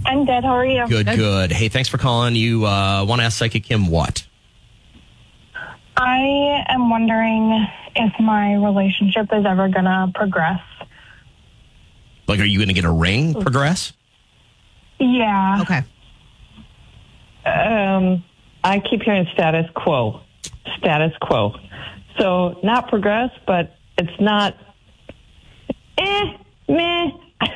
I'm good. How are you? Good. Hey, thanks for calling. You want to ask Psychic Kim what? I am wondering if my relationship is ever going to progress. Like, are you going to get a ring progress? Yeah. Okay. I keep hearing status quo. Status quo. So not progress, but it's not meh.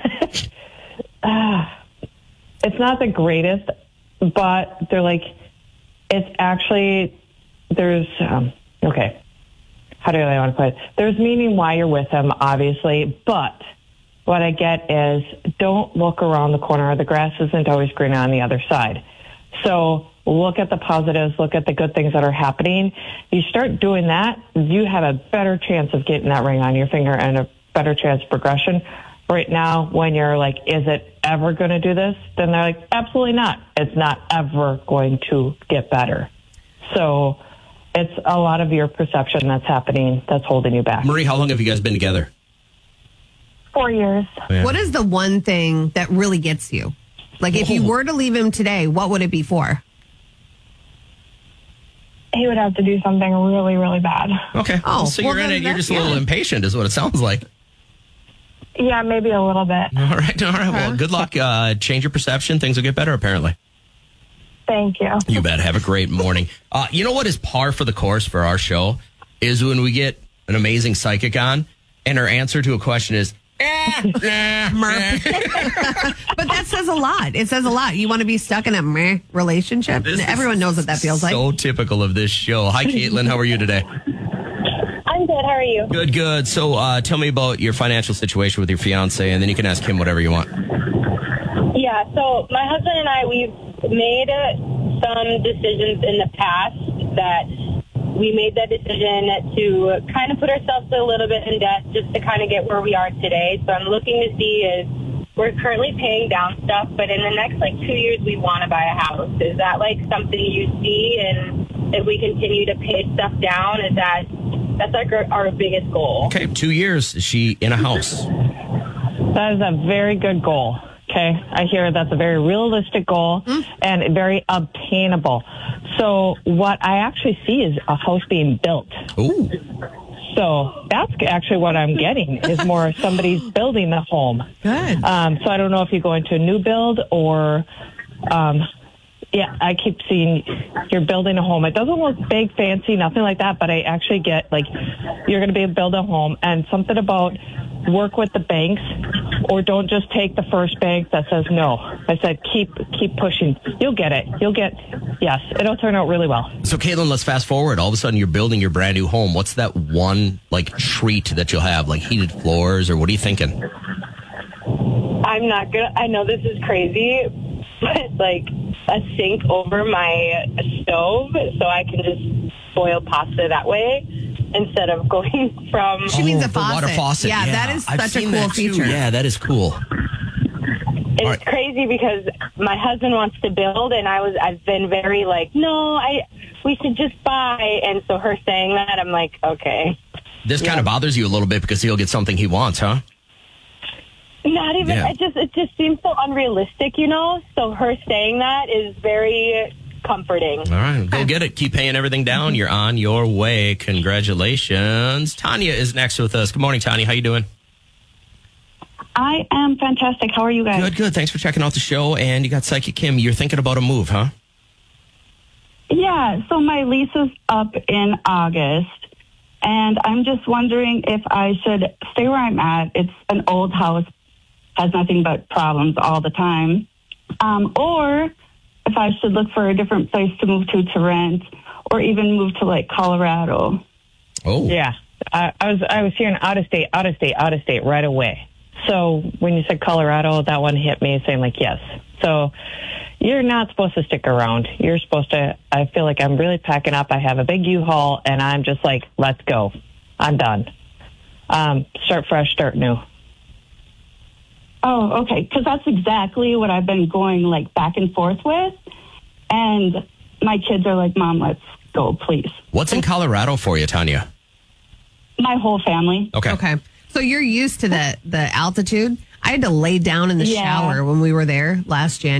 It's not the greatest, but they're like, it's actually, there's, okay. How do I want to put it? There's meaning why you're with them, obviously, but what I get is don't look around the corner. The grass isn't always greener on the other side. So look at the positives, look at the good things that are happening. You start doing that, you have a better chance of getting that ring on your finger and a better chance of progression. Right now, when you're like, is it ever going to do this? Then they're like, absolutely not. It's not ever going to get better. So it's a lot of your perception that's happening that's holding you back. Marie, how long have you guys been together? 4 years. Yeah. What is the one thing that really gets you? Like, if you were to leave him today, what would it be for? He would have to do something really, really bad. Okay. Oh, so well, you're just a little impatient is what it sounds like. Yeah, maybe a little bit. All right. Well, good luck. Change your perception. Things will get better, apparently. Thank you. You bet. Have a great morning. You know what is par for the course for our show is when we get an amazing psychic on and her answer to a question is, But that says a lot. It says a lot. You want to be stuck in a meh relationship? Everyone knows what that feels like. So typical of this show. Hi, Caitlin. How are you today? I'm good. How are you? Good. So tell me about your financial situation with your fiance, and then you can ask him whatever you want. Yeah, so my husband and I, we've made some decisions in the past that we made that decision to kind of put ourselves a little bit in debt just to kind of get where we are today. So I'm looking to see is we're currently paying down stuff, but in the next 2 years we want to buy a house. Is that something you see? And if we continue to pay stuff down, that's our biggest goal. Okay, 2 years. Is she in a house? That is a very good goal. Okay, I hear that's a very realistic goal and very obtainable. So what I actually see is a house being built. Ooh. So that's actually what I'm getting is more somebody's building the home. Good. So I don't know if you go into a new build or, I keep seeing you're building a home. It doesn't look big, fancy, nothing like that, but I actually get you're going to be able to build a home and something about work with the banks or don't just take the first bank that says no. I said, keep pushing. You'll get it. Yes, it'll turn out really well. So, Caitlin, let's fast forward. All of a sudden, you're building your brand new home. What's that one, treat that you'll have? Like heated floors, or what are you thinking? I'm not good. I know this is crazy, but a sink over my stove so I can just boil pasta that way instead of going from... She means a the faucet. water faucet. Yeah, that is I've such a seen cool that too. feature. Yeah, that is cool. It's crazy because my husband wants to build, and I've been very we should just buy. And so her saying that, I'm like, okay. This kind of bothers you a little bit because he'll get something he wants, huh? Not even. Yeah. It just seems so unrealistic, So her saying that is very comforting. All right, go get it. Keep paying everything down. You're on your way. Congratulations. Tanya is next with us. Good morning, Tanya. How you doing? I am fantastic. How are you guys? Good. Thanks for checking out the show. And you got Psychic Kim. You're thinking about a move, huh? Yeah, so my lease is up in August, and I'm just wondering if I should stay where I'm at. It's an old house, has nothing but problems all the time. Or if I should look for a different place to move to rent, or even move to Colorado. Oh. Yeah, I was hearing out of state right away. So when you said Colorado, that one hit me saying yes. So you're not supposed to stick around. You're supposed to, I feel like I'm really packing up. I have a big U-Haul and I'm just let's go. I'm done. Start fresh, start new. Oh, okay. Because that's exactly what I've been going back and forth with. And my kids are like, Mom, let's go, please. What's in Colorado for you, Tanya? My whole family. Okay. So you're used to the altitude. I had to lay down in the shower when we were there last January.